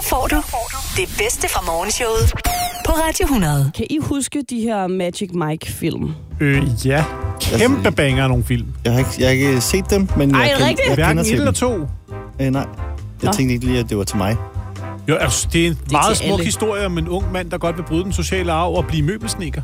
får du det bedste fra morgenshowet på Radio 100. Kan I huske de her Magic Mike-film? Ja. Kæmpe banger nogle film. Jeg har ikke set dem, men Ej, jeg rigtigt? Hverken til et eller dem. to. Nej. Jeg tænkte ikke lige, at det var til mig. Jo, altså, det er en meget til smuk alle. historie om en ung mand, der godt vil bryde den sociale arv og blive møbelsnedker.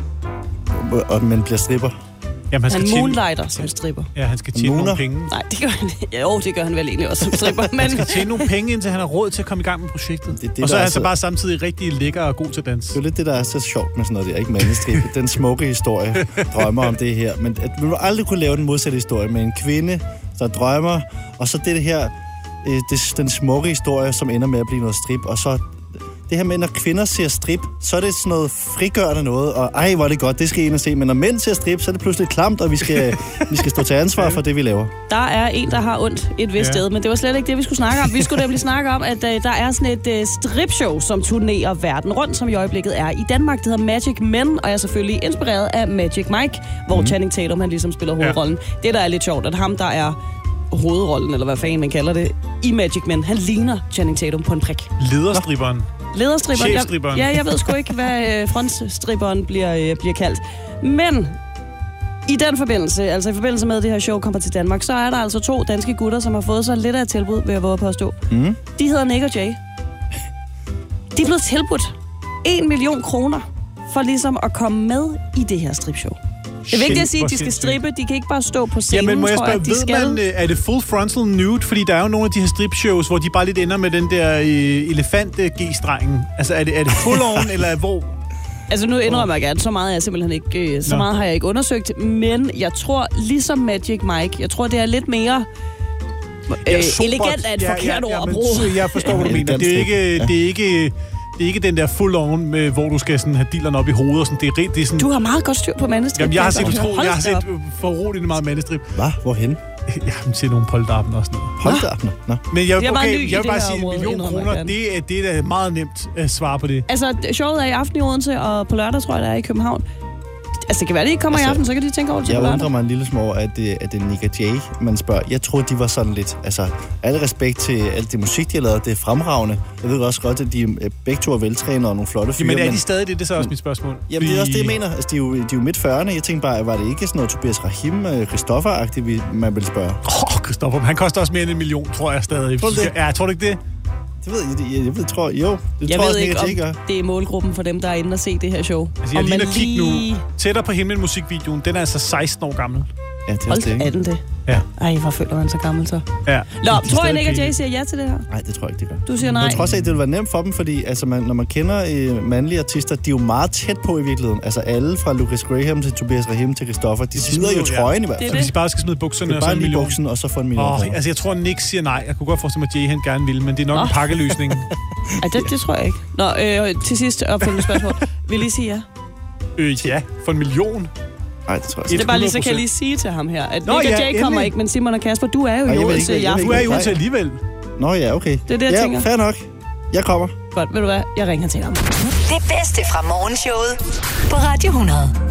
Og man bliver stripper. Jamen, Han moonlighter som stripper. Ja, han skal tjene nogle penge. Nej, det gør han. Jo, det gør han vel egentlig også som stripper. Men Han skal tjene nogle penge, indtil han har råd til at komme i gang med projektet. Det, Og så er der han så bare samtidig rigtig lækker og god til dans. Det er jo lidt det, der er så sjovt med sådan noget der, ikke mandestribe. Den smukke historie drømmer om det her. Men at man vil aldrig kunne lave den modsatte historie med en kvinde, der drømmer, og så det her, den smukke historie, som ender med at blive noget strip, og så det her med, når kvinder ser strip, så er det sådan noget frigørende noget, og ej, hvor er det godt, det skal I ind og se. Men når mænd ser strip, så er det pludselig klamt, og vi skal stå til ansvar for det, vi laver. der er en, der har ondt et vist sted, men det var slet ikke det, vi skulle snakke om. Vi skulle nemlig snakke om, at der er sådan et stripshow, som turnerer verden rundt, som i øjeblikket er i Danmark. Det hedder Magic Men, og er selvfølgelig inspireret af Magic Mike, hvor Channing Tatum, han ligesom spiller hovedrollen. Det, der er lidt sjovt, at ham, der er hovedrollen, eller hvad fanden man kalder det, i Magic Men, han ligner Channing Tatum på en prik. Lederstripperen. Lederstripperen. Chefstripperen. Ja, jeg ved sgu ikke, hvad frontstripperen bliver kaldt. Men i den forbindelse, altså i forbindelse med, at det her show kommer til Danmark, så er der altså 2 danske gutter, som har fået sig lidt af et tilbud, vil jeg våge på at stå. De hedder Nick og Jay. De er blevet tilbudt 1 million kroner for ligesom at komme med i det her stripshow. Det er vigtigt at sige, at de skal strippe. De kan ikke bare stå på scenen, Jamen, må jeg tror spørge, jeg, de skal. ved man, er det full frontal nude? Fordi der er jo nogle af de her strip-shows, hvor de bare lidt ender med den der elefant-G-strengen. Altså, er det full on, eller hvor? Altså, nu indrømmer jeg gerne, så meget er jeg simpelthen ikke, så meget har jeg ikke undersøgt. Men jeg tror, ligesom Magic Mike, jeg tror, det er lidt mere elegant af et forkert ord at bruge. Jeg forstår, hvad du mener. Det er ikke den der full on, med, hvor du skal sådan have dillerne op i hovedet. Og sådan. Det er sådan... Du har meget godt styr på mandestrip. Jamen, jeg har set foruroligende meget mandestrip. Hvad? Hvorhen? Jamen, til nogle polterappen og sådan noget. Polterappen? Nå. Men jeg vil det bare her sige, 1 område, million indrømmer kroner, jeg det er da meget nemt at svare på det. Altså, showet er i aften i Odense, og på lørdag, tror jeg, der er i København. Altså, det kan være, det ikke kommer i aften, så kan de tænke over til på lørdag. Jeg undrer mig en lille smule over, at det er Nick og Jay, man spørger. Jeg tror, de var sådan lidt... Altså, alle respekt til alt det musik, de har lavet, det er fremragende. Jeg ved også godt, at de begge to er veltrænede og nogle flotte fyre. Men er de stadig det? Det er så også mit spørgsmål. Jamen, det er også det, jeg mener. Altså, de er jo midt 40'erne. Jeg tænkte bare, var det ikke sådan noget Tobias Rahim, Christoffer-agtigt, man ville spørge? Christoffer, han koster også mere end 1 million, tror jeg stadig. Tror du det? Ja, tror du ikke det? Det ved jeg. Jeg tror, jo. Det Jeg tror ved også, ikke, om det er målgruppen for dem, der er inde og se det her show. Altså, jeg lige kigge nu. Tættere på himlen musikvideoen. Den er altså 16 år gammel. Ja, det er også det, er den det? Ja. Ej, hvor føler man så gammel så. Ja. Nå, tror jeg, Nick og Jay siger ja til det her? Nej, det tror jeg ikke, det gør. Du siger nej. Jeg tror også, at det vil være nemt for dem, fordi altså, når man kender mandlige artister, de er jo meget tæt på i virkeligheden. Altså alle fra Lucas Graham til Tobias Rahim til Christoffer, de smider jo trøjen i hvert fald. Så hvis de bare skal smide bukserne og så 1 million. million. Buksen, og så få 1 million. Altså, jeg tror, Nick siger nej. Jeg kunne godt forestille mig, at Jay han gerne ville, men det er nok en pakkeløsning. Ej, det tror jeg ikke. Nå, til sidst opfølgende spørgsmål. Vil I sige ja? Ja, for 1 million. Nej, det tror jeg så det er bare lige, så kan jeg lige sige til ham her, at Nick og Jay kommer ikke, men Simon og Kasper, du er jo i Odense i aften. Du er i Odense alligevel. Nå ja, okay. Det er det, jeg tænker. Fair nok. Jeg kommer. Godt, ved du hvad? Jeg ringer til ham. Det bedste fra morgenshowet på Radio 100.